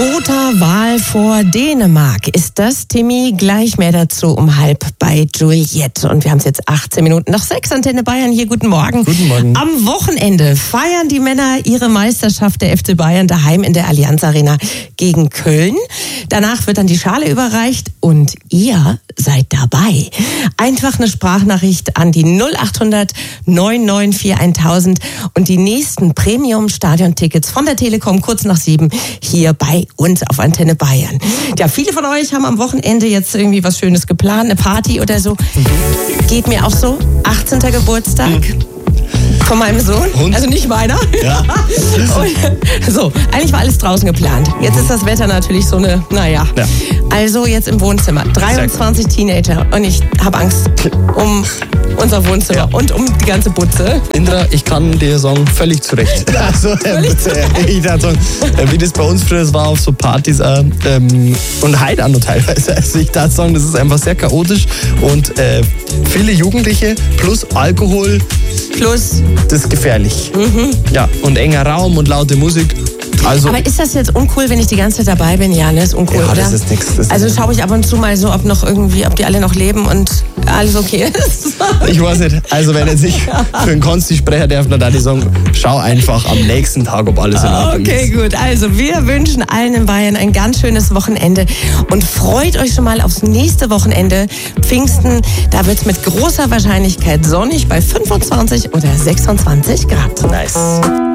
Gotha Wahl vor Dänemark. Ist das, Timmy? Gleich mehr dazu um 5 bei Juliette. Und wir haben es jetzt 18 Minuten nach 6. Antenne Bayern hier. Guten Morgen. Guten Morgen. Am Wochenende feiern die Männer ihre Meisterschaft der FC Bayern daheim in der Allianz Arena gegen Köln. Danach wird dann die Schale überreicht und ihr seid dabei. Einfach eine Sprachnachricht an die 0800 994 1000 und die nächsten Premium-Stadion-Tickets von der Telekom kurz nach 7 hier bei uns auf Antenne Bayern. Ja, viele von euch haben am Wochenende jetzt irgendwie was Schönes geplant, eine Party oder so. Geht mir auch so. 18. Geburtstag. Von meinem Sohn, also nicht meiner. Ja. Und, so, eigentlich war alles draußen geplant. Jetzt ist das Wetter natürlich so eine, naja. Ja. Also jetzt im Wohnzimmer. 23 Teenager und ich habe Angst um unser Wohnzimmer und um die ganze Butze. Indra, ich kann dir sagen, völlig zu Recht. Also, ich darf sagen, wie das bei uns früher war auf so Partys und heute auch noch teilweise. Also ich darf sagen, das ist einfach sehr chaotisch und viele Jugendliche plus Alkohol. Plus. Das ist gefährlich. Ja, und enger Raum und laute Musik. Also, aber ist das jetzt uncool, wenn ich die ganze Zeit dabei bin? Ja, ne, ist uncool, ja, oder? Das ist nichts. Also schaue ich ab und zu mal so, ob die alle noch leben und alles okay ist. Ich weiß nicht. Also wenn jetzt nicht für einen Konsti sprechen darf, dann die sagen, schau einfach am nächsten Tag, ob alles in Ordnung ist. Okay, gut. Also wir wünschen allen in Bayern ein ganz schönes Wochenende und freut euch schon mal aufs nächste Wochenende. Pfingsten, da wird es mit großer Wahrscheinlichkeit sonnig bei 25 oder 26 Grad. Nice.